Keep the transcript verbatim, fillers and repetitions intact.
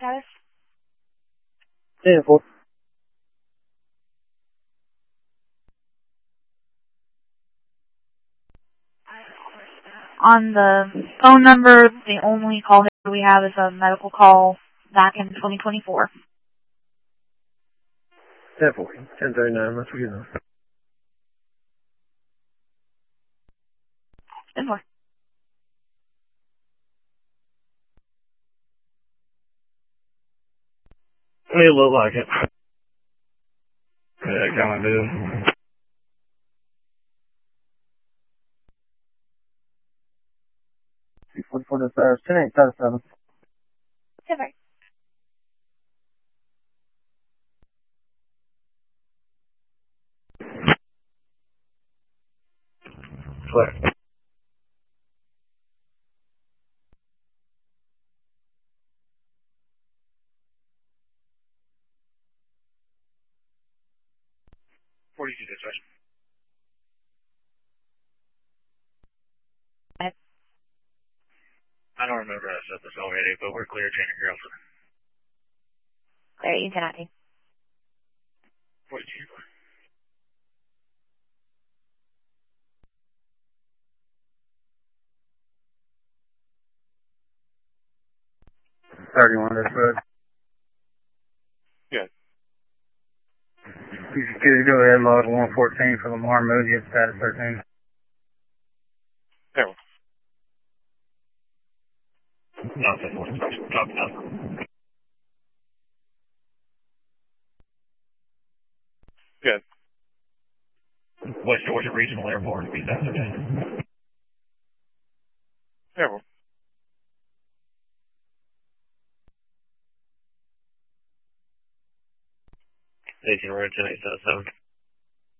status? ten four. On the phone number, the only call history we have is a medical call back in twenty twenty-four. ten four. ten thirty-nine. That's good enough. ten four. It looked like it. Yeah, it kind of did. forty-four to ten eight, status seven. ten four. Clear. forty-two dispatch. I don't remember I said this already, but we're clear, Janet Girlfriend. Clear, you ten nineteen. forty-two. thirty-one dispatch. Good. You could go ahead and log one fourteen for Lamar Moody at status thirteen. There we Nothing. Copy that. Good. West Georgia Regional Airport, be that thirteen. There we Station Road ten eight seven.